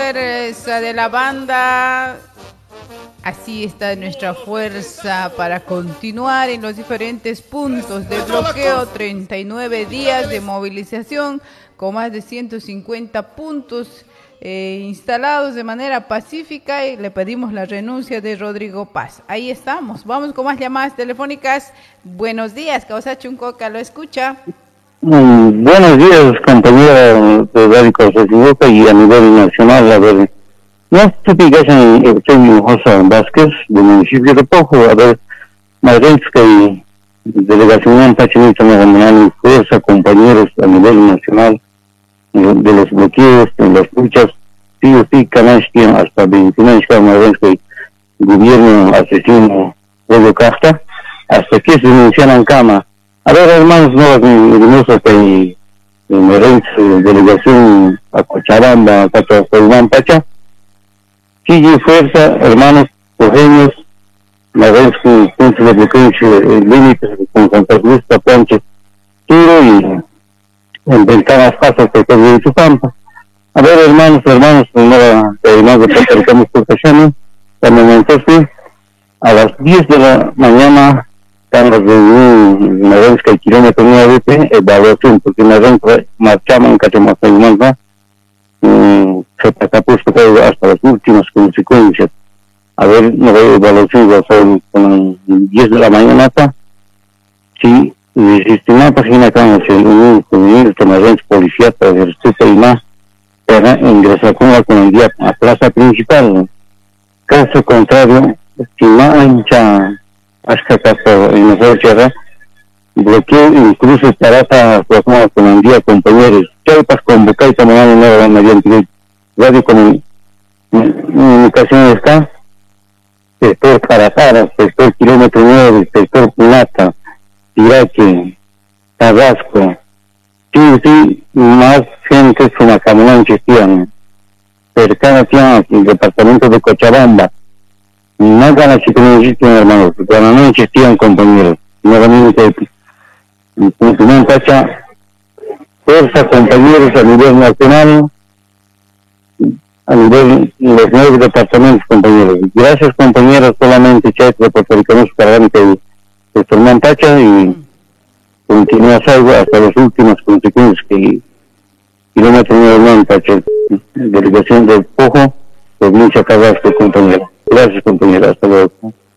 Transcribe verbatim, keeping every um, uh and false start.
fuerza de la banda. Así está nuestra fuerza para continuar en los diferentes puntos de bloqueo. treinta y nueve días de movilización con más de ciento cincuenta puntos eh, instalados de manera pacífica, y le pedimos la renuncia de Rodrigo Paz. Ahí estamos. Vamos con más llamadas telefónicas. Buenos días, Causa Chuncoca, ¿lo escucha? Mm, buenos días, compañera de Radio Causa Chuncoca y a nivel nacional. A ver, no típicas en Eugenio José Vázquez, del municipio de Pojo. A ver, Madrenska y Delegación Pachinita Nacional, fuerza, compañeros a nivel nacional, de los bloqueos, de las luchas, sí o sí, Canastia, hasta veintinueve Madrenska y gobierno asesino Pedro Casta, hasta que se denuncian en cama. A ver, hermanos, no, hermosos que en delegación a Cochabamba, Catacolmán, Pacha, sigue fuerza, hermanos, cogeños, la vez que punto de bloqueo, el límite con Santa Cruz, Tapanche, Tiro y en ventanas pasas que está de su campo. A ver, hermanos, hermanos, no, además de que acercamos por Cachano, al momento sí, a las diez de la mañana, estamos de una vez que el kilómetro nueve, evaluación, porque una vez marchamos en Cachamasalmanta, se puesto hasta las últimas consecuencias. A ver, no veo evaluación, con diez de la mañana hasta, si existe una página acá en el comunidad de Madrid, policía, para ejercer y más, para ingresar con la comunidad a plaza principal. Caso contrario, si mancha hasta caso en la fecha, bloqueo incluso para la comunidad, compañeros. Chalpas convocar y tomar una nueva mediante radio comunicación está, sector Carajara, sector kilómetro nueve, sector Plata, Iraque, Tabasco, sí, sí, más gente como Caminán Chestián, cercana a el departamento de Cochabamba. No gana Chestián, hermanos, Caminán Chestián, compañeros, nuevamente, en Pacha, fuerza, compañeros, a nivel nacional, a nivel de los nueve departamentos, compañeros. Gracias, compañeros, solamente chat de Puerto Rico para el Tormán Pacha y continúa salvo hasta las últimas consecuencias que kilómetro nueve Pacha, delegación del Pojo, provincia Tabasco, compañero. Gracias, compañero, hasta luego.